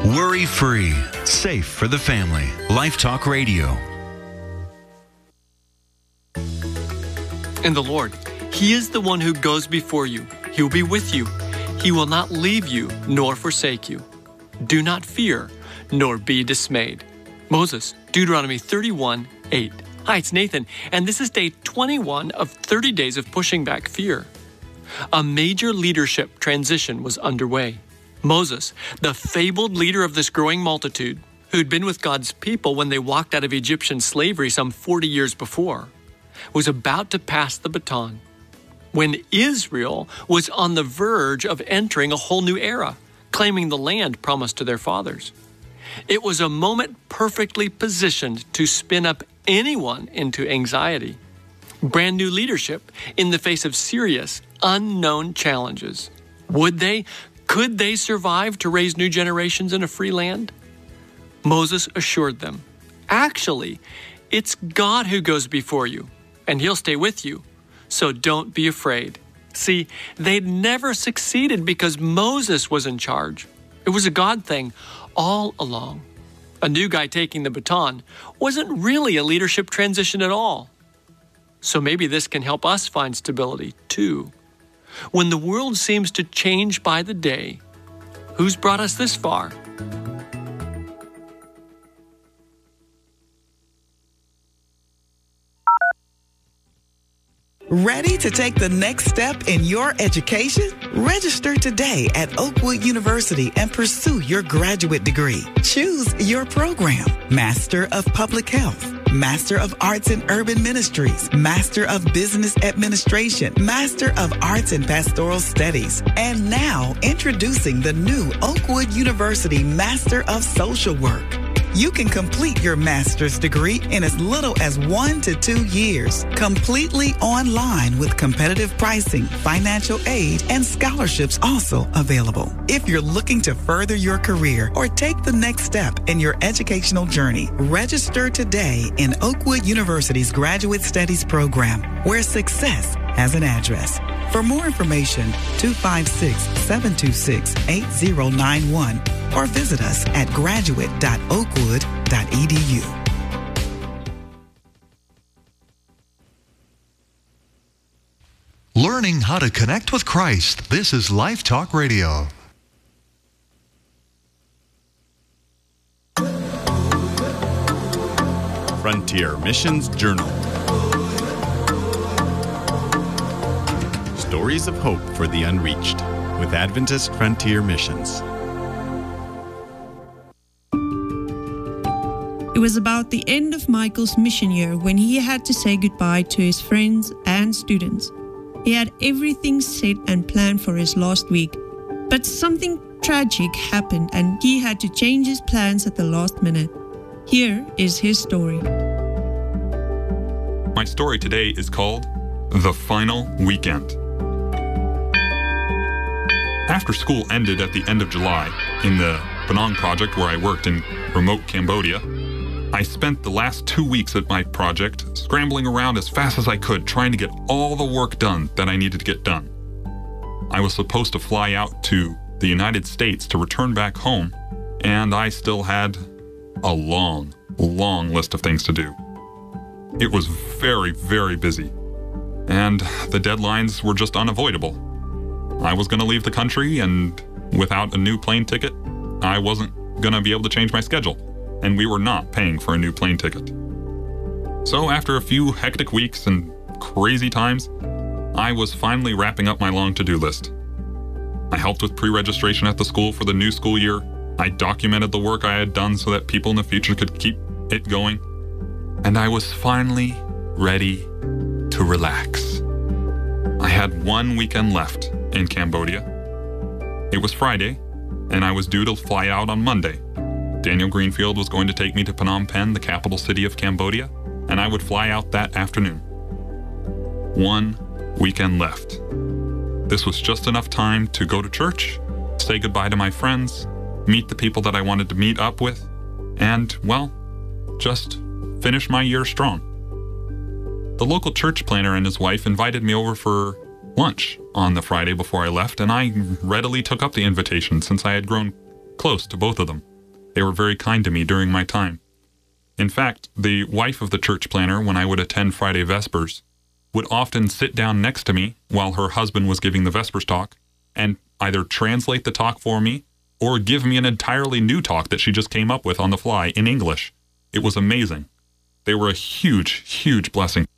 Worry-free, safe for the family. Life Talk Radio. In the Lord, He is the one who goes before you. He will be with you. He will not leave you nor forsake you. Do not fear, nor be dismayed. Moses, Deuteronomy 31:8. Hi, it's Nathan, and this is day 21 of 30 days of pushing back fear. A major leadership transition was underway. Moses, the fabled leader of this growing multitude, who'd been with God's people when they walked out of Egyptian slavery some 40 years before, was about to pass the baton when Israel was on the verge of entering a whole new era, claiming the land promised to their fathers. It was a moment perfectly positioned to spin up anyone into anxiety. Brand new leadership in the face of serious, unknown challenges. Could they survive to raise new generations in a free land? Moses assured them, actually, it's God who goes before you, and He'll stay with you, so don't be afraid. See, they'd never succeeded because Moses was in charge. It was a God thing all along. A new guy taking the baton wasn't really a leadership transition at all. So maybe this can help us find stability too. When the world seems to change by the day, who's brought us this far? Ready to take the next step in your education? Register today at Oakwood University and pursue your graduate degree. Choose your program: Master of Public Health, Master of Arts in Urban Ministries, Master of Business Administration, Master of Arts in Pastoral Studies. And now, introducing the new Oakwood University Master of Social Work. You can complete your master's degree in as little as 1 to 2 years, completely online with competitive pricing, financial aid, and scholarships also available. If you're looking to further your career or take the next step in your educational journey, register today in Oakwood University's Graduate Studies program, where success has an address. For more information, 256-726-8091 or visit us at graduate.oakwood.edu. Learning how to connect with Christ. This is Life Talk Radio. Frontier Missions Journal. Stories of hope for the unreached with Adventist Frontier Missions. It was about the end of Michael's mission year when he had to say goodbye to his friends and students. He had everything set and planned for his last week, but something tragic happened and he had to change his plans at the last minute. Here is his story. My story today is called The Final Weekend. After school ended at the end of July, in the Penang project where I worked in remote Cambodia, I spent the last 2 weeks at my project scrambling around as fast as I could, trying to get all the work done that I needed to get done. I was supposed to fly out to the United States to return back home, and I still had a long list of things to do. It was very, very busy, and the deadlines were just unavoidable. I was going to leave the country, and without a new plane ticket, I wasn't going to be able to change my schedule, and we were not paying for a new plane ticket. So after a few hectic weeks and crazy times, I was finally wrapping up my long to-do list. I helped with pre-registration at the school for the new school year. I documented the work I had done so that people in the future could keep it going. And I was finally ready to relax. I had 1 weekend left in Cambodia. It was Friday, and I was due to fly out on Monday. Daniel Greenfield was going to take me to Phnom Penh, the capital city of Cambodia, and I would fly out that afternoon. 1 weekend left. This was just enough time to go to church, say goodbye to my friends, meet the people that I wanted to meet up with, and, well, just finish my year strong. The local church planter and his wife invited me over for lunch on the Friday before I left, and I readily took up the invitation since I had grown close to both of them. They were very kind to me during my time. In fact, the wife of the church planner, when I would attend Friday Vespers, would often sit down next to me while her husband was giving the Vespers talk and either translate the talk for me or give me an entirely new talk that she just came up with on the fly in English. It was amazing. They were a huge, huge blessing.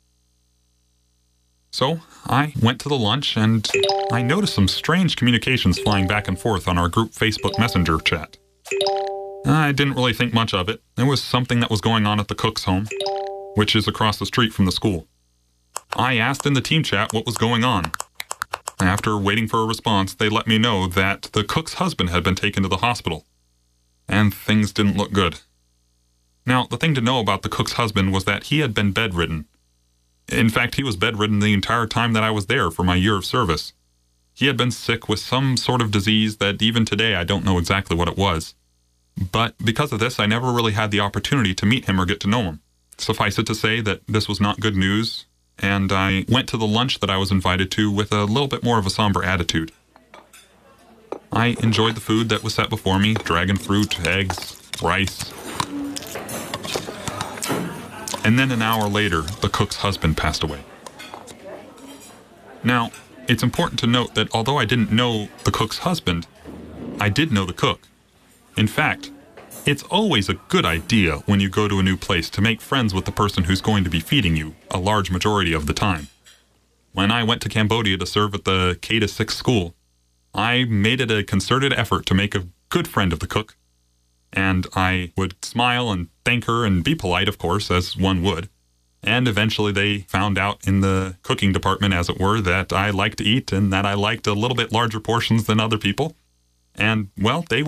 So I went to the lunch and I noticed some strange communications flying back and forth on our group Facebook Messenger chat. I didn't really think much of it. It was something that was going on at the cook's home, which is across the street from the school. I asked in the team chat what was going on. After waiting for a response, they let me know that the cook's husband had been taken to the hospital, and things didn't look good. Now, the thing to know about the cook's husband was that he had been bedridden. In fact, he was bedridden the entire time that I was there for my year of service. He had been sick with some sort of disease that even today I don't know exactly what it was. But because of this, I never really had the opportunity to meet him or get to know him. Suffice it to say that this was not good news, and I went to the lunch that I was invited to with a little bit more of a somber attitude. I enjoyed the food that was set before me: dragon fruit, eggs, rice. And then an hour later, the cook's husband passed away. Now, it's important to note that although I didn't know the cook's husband, I did know the cook. In fact, it's always a good idea when you go to a new place to make friends with the person who's going to be feeding you a large majority of the time. When I went to Cambodia to serve at the K-6 school, I made it a concerted effort to make a good friend of the cook, and I would smile and thank her and be polite, of course, as one would. And eventually they found out in the cooking department, as it were, that I liked to eat and that I liked a little bit larger portions than other people. And, well, they